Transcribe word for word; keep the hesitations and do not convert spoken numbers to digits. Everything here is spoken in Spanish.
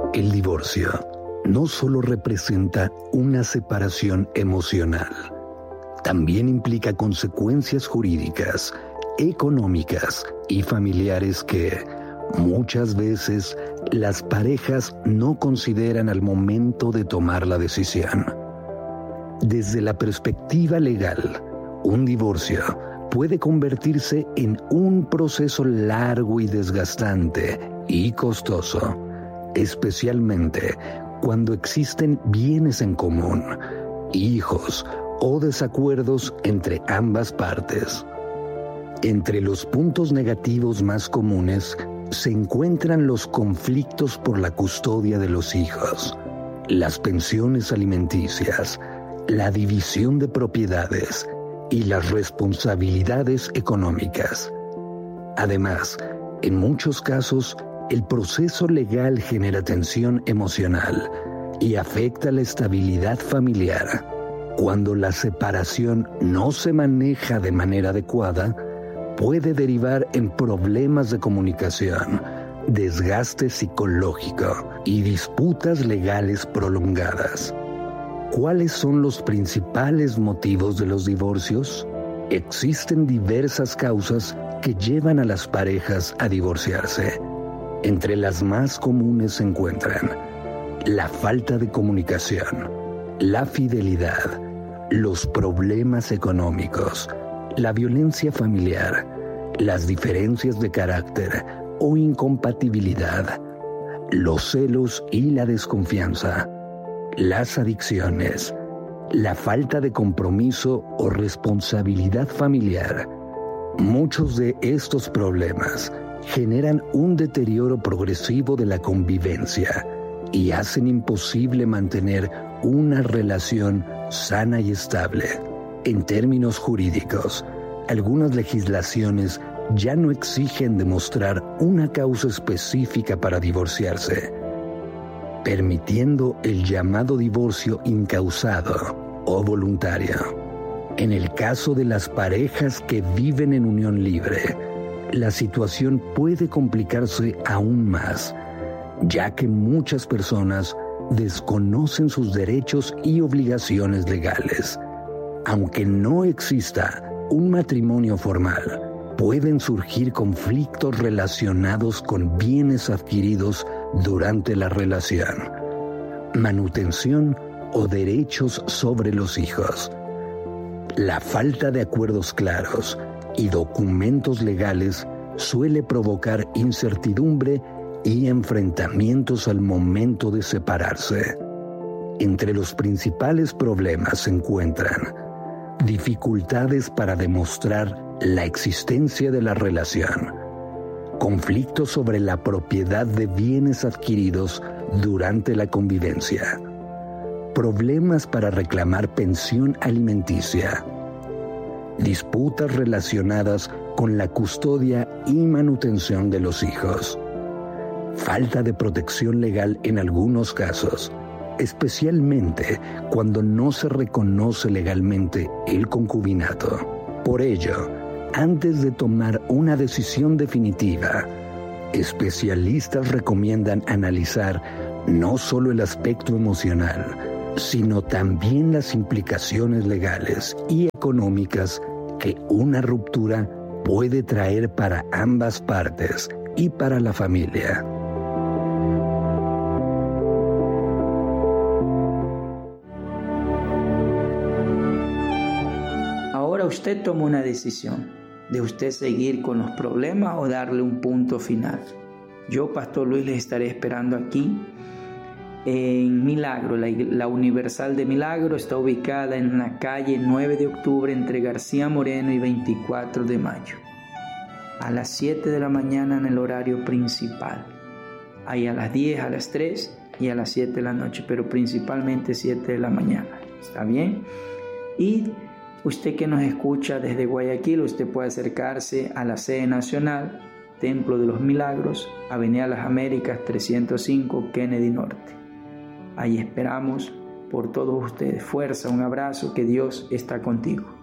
El divorcio no solo representa una separación emocional, también implica consecuencias jurídicas, económicas y familiares que muchas veces las parejas no consideran al momento de tomar la decisión. Desde la perspectiva legal, un divorcio puede convertirse en un proceso largo y desgastante y costoso, especialmente cuando existen bienes en común, hijos o desacuerdos entre ambas partes. Entre los puntos negativos más comunes se encuentran los conflictos por la custodia de los hijos, las pensiones alimenticias, la división de propiedades y las responsabilidades económicas. Además, en muchos casos, el proceso legal genera tensión emocional y afecta la estabilidad familiar. Cuando la separación no se maneja de manera adecuada, puede derivar en problemas de comunicación, desgaste psicológico y disputas legales prolongadas. ¿Cuáles son los principales motivos de los divorcios? Existen diversas causas que llevan a las parejas a divorciarse. Entre las más comunes se encuentran la falta de comunicación, la fidelidad, los problemas económicos, la violencia familiar, las diferencias de carácter o incompatibilidad, los celos y la desconfianza, las adicciones, la falta de compromiso o responsabilidad familiar. Muchos de estos problemas generan un deterioro progresivo de la convivencia y hacen imposible mantener una relación sana y estable. En términos jurídicos, algunas legislaciones ya no exigen demostrar una causa específica para divorciarse, permitiendo el llamado divorcio incausado o voluntario. En el caso de las parejas que viven en unión libre, la situación puede complicarse aún más, ya que muchas personas desconocen sus derechos y obligaciones legales. Aunque no exista un matrimonio formal, pueden surgir conflictos relacionados con bienes adquiridos durante la relación, manutención o derechos sobre los hijos. La falta de acuerdos claros y documentos legales suele provocar incertidumbre y enfrentamientos al momento de separarse. Entre los principales problemas se encuentran dificultades para demostrar la existencia de la relación, conflictos sobre la propiedad de bienes adquiridos durante la convivencia, problemas para reclamar pensión alimenticia, disputas relacionadas con la custodia y manutención de los hijos, falta de protección legal en algunos casos, especialmente cuando no se reconoce legalmente el concubinato. Por ello, antes de tomar una decisión definitiva, especialistas recomiendan analizar no solo el aspecto emocional, sino también las implicaciones legales y económicas que una ruptura puede traer para ambas partes y para la familia. Ahora usted toma una decisión de usted seguir con los problemas o darle un punto final. Yo, Pastor Luis, les estaré esperando aquí en Milagro. La, la Universal de Milagro está ubicada en la calle nueve de octubre entre García Moreno y veinticuatro de mayo. A las siete de la mañana en el horario principal. Hay a las diez, a las tres y a las siete de la noche, pero principalmente siete de la mañana. ¿Está bien? Y usted que nos escucha desde Guayaquil, usted puede acercarse a la sede nacional, Templo de los Milagros, Avenida Las Américas trescientos cinco, Kennedy Norte. Ahí esperamos por todos ustedes. Fuerza, un abrazo, que Dios está contigo.